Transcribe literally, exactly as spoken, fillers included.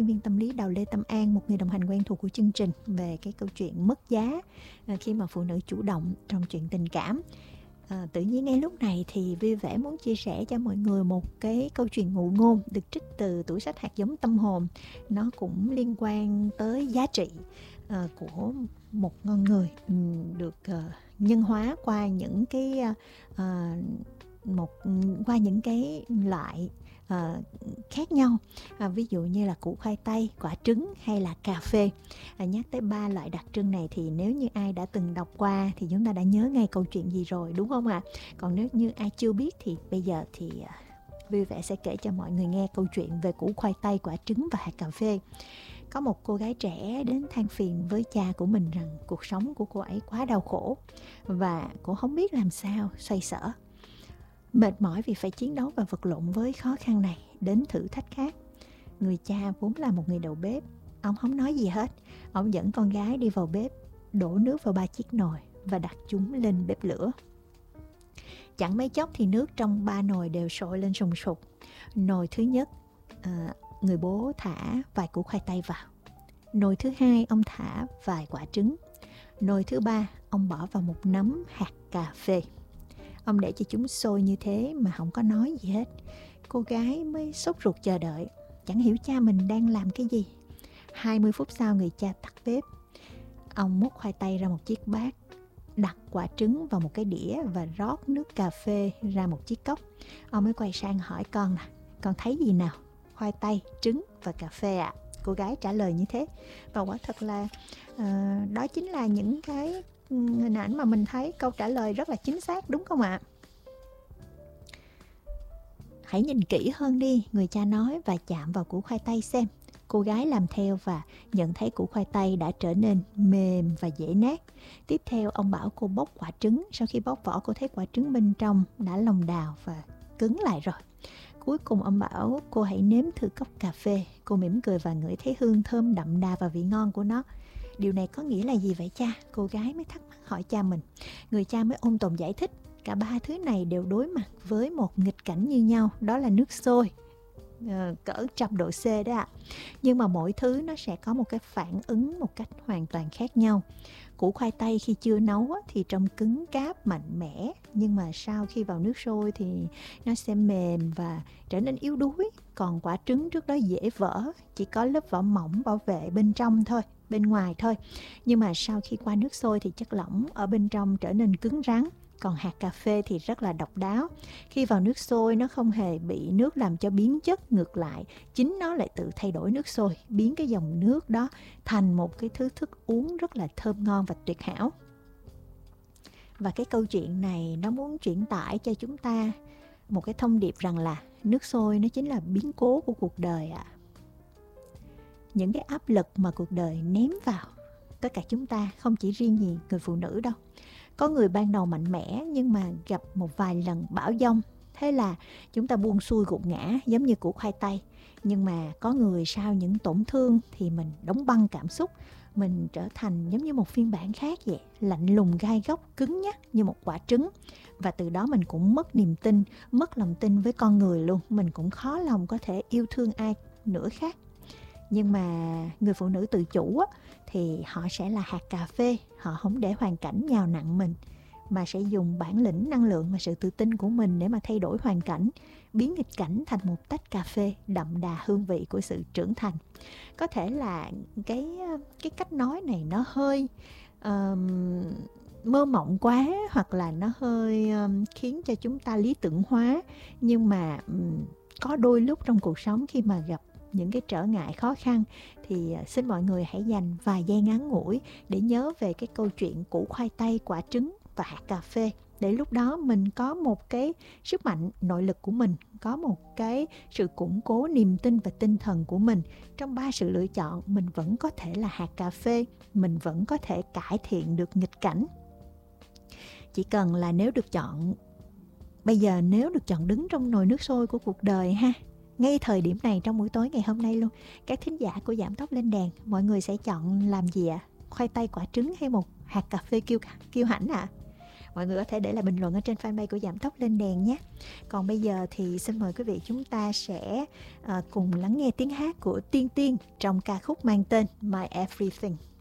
viên tâm lý Đào Lê Tâm An, một người đồng hành quen thuộc của chương trình, về cái câu chuyện mất giá khi mà phụ nữ chủ động trong chuyện tình cảm. À, tự nhiên ngay lúc này thì vui vẻ muốn chia sẻ cho mọi người một cái câu chuyện ngụ ngôn được trích từ tủ sách Hạt giống tâm hồn. Nó cũng liên quan tới giá trị uh, của một con người um, được uh, nhân hóa qua những cái uh, một qua những cái loại uh, khác nhau. À, ví dụ như là củ khoai tây, quả trứng hay là cà phê. À, nhắc tới ba loại đặc trưng này thì nếu như ai đã từng đọc qua thì chúng ta đã nhớ ngay câu chuyện gì rồi, đúng không ạ? À? Còn nếu như ai chưa biết thì bây giờ thì uh, vui vẻ sẽ kể cho mọi người nghe câu chuyện về củ khoai tây, quả trứng và hạt cà phê. Có một cô gái trẻ đến than phiền với cha của mình rằng cuộc sống của cô ấy quá đau khổ và cô không biết làm sao xoay sở. Mệt mỏi vì phải chiến đấu và vật lộn với khó khăn này đến thử thách khác. Người cha vốn là một người đầu bếp, ông không nói gì hết. Ông dẫn con gái đi vào bếp, đổ nước vào ba chiếc nồi và đặt chúng lên bếp lửa. Chẳng mấy chốc thì nước trong ba nồi đều sôi lên sùng sục. Nồi thứ nhất, à, người bố thả vài củ khoai tây vào. Nồi thứ hai, ông thả vài quả trứng. Nồi thứ ba, ông bỏ vào một nắm hạt cà phê. Ông để cho chúng sôi như thế mà không có nói gì hết. Cô gái mới sốt ruột chờ đợi, chẳng hiểu cha mình đang làm cái gì. hai mươi phút sau người cha tắt bếp. Ông múc khoai tây ra một chiếc bát, đặt quả trứng vào một cái đĩa và rót nước cà phê ra một chiếc cốc. Ông mới quay sang hỏi con là, con thấy gì nào? Khoai tây, trứng và cà phê ạ. À? Cô gái trả lời như thế. Và quả thật là uh, đó chính là những cái hình ảnh mà mình thấy câu trả lời rất là chính xác, đúng không ạ? Hãy nhìn kỹ hơn đi, người cha nói, và chạm vào củ khoai tây xem. Cô gái làm theo và nhận thấy củ khoai tây đã trở nên mềm và dễ nát. Tiếp theo ông bảo cô bóc quả trứng. Sau khi bóc vỏ, cô thấy quả trứng bên trong đã lòng đào và cứng lại rồi. Cuối cùng ông bảo cô hãy nếm thử cốc cà phê. Cô mỉm cười và ngửi thấy hương thơm đậm đà và vị ngon của nó. Điều này có nghĩa là gì vậy cha? Cô gái mới thắc mắc hỏi cha mình. Người cha mới ôn tồn giải thích. Cả ba thứ này đều đối mặt với một nghịch cảnh như nhau, đó là nước sôi, ờ, cỡ trăm độ C đó ạ. Nhưng mà mỗi thứ nó sẽ có một cái phản ứng một cách hoàn toàn khác nhau. Củ khoai tây khi chưa nấu thì trông cứng cáp, mạnh mẽ, nhưng mà sau khi vào nước sôi thì nó sẽ mềm và trở nên yếu đuối. Còn quả trứng trước đó dễ vỡ, chỉ có lớp vỏ mỏng bảo vệ bên trong thôi, bên ngoài thôi. Nhưng mà sau khi qua nước sôi thì chất lỏng ở bên trong trở nên cứng rắn. Còn hạt cà phê thì rất là độc đáo. Khi vào nước sôi nó không hề bị nước làm cho biến chất, ngược lại chính nó lại tự thay đổi nước sôi, biến cái dòng nước đó thành một cái thứ thức uống rất là thơm ngon và tuyệt hảo. Và cái câu chuyện này nó muốn truyền tải cho chúng ta một cái thông điệp rằng là nước sôi nó chính là biến cố của cuộc đời ạ. À. Những cái áp lực mà cuộc đời ném vào tất cả chúng ta, không chỉ riêng gì người phụ nữ đâu. Có người ban đầu mạnh mẽ nhưng mà gặp một vài lần bão giông, thế là chúng ta buông xuôi gục ngã giống như củ khoai tây. Nhưng mà có người sau những tổn thương thì mình đóng băng cảm xúc, mình trở thành giống như một phiên bản khác vậy, lạnh lùng gai góc, cứng nhắc như một quả trứng. Và từ đó mình cũng mất niềm tin, mất lòng tin với con người luôn. Mình cũng khó lòng có thể yêu thương ai nữa khác. Nhưng mà người phụ nữ tự chủ á, thì họ sẽ là hạt cà phê. Họ không để hoàn cảnh nhào nặn mình, mà sẽ dùng bản lĩnh, năng lượng và sự tự tin của mình để mà thay đổi hoàn cảnh, biến nghịch cảnh thành một tách cà phê đậm đà hương vị của sự trưởng thành. Có thể là cái, cái cách nói này nó hơi um, mơ mộng quá, hoặc là nó hơi um, khiến cho chúng ta lý tưởng hóa. Nhưng mà um, có đôi lúc trong cuộc sống khi mà gặp những cái trở ngại khó khăn thì xin mọi người hãy dành vài giây ngắn ngủi để nhớ về cái câu chuyện củ khoai tây, quả trứng và hạt cà phê, để lúc đó mình có một cái sức mạnh nội lực của mình, có một cái sự củng cố niềm tin và tinh thần của mình. Trong ba sự lựa chọn, mình vẫn có thể là hạt cà phê, mình vẫn có thể cải thiện được nghịch cảnh. Chỉ cần là nếu được chọn, bây giờ nếu được chọn đứng trong nồi nước sôi của cuộc đời ha, ngay thời điểm này trong buổi tối ngày hôm nay luôn, các thính giả của Giảm Tốc Lên Đèn, mọi người sẽ chọn làm gì ạ? À? Khoai tây, quả trứng hay một hạt cà phê kiêu, kiêu hãnh ạ? À? mọi người có thể để lại bình luận ở trên fanpage của Giảm Tốc Lên Đèn nhé. Còn bây giờ thì xin mời quý vị chúng ta sẽ uh, cùng lắng nghe tiếng hát của Tiên Tiên trong ca khúc mang tên My Everything.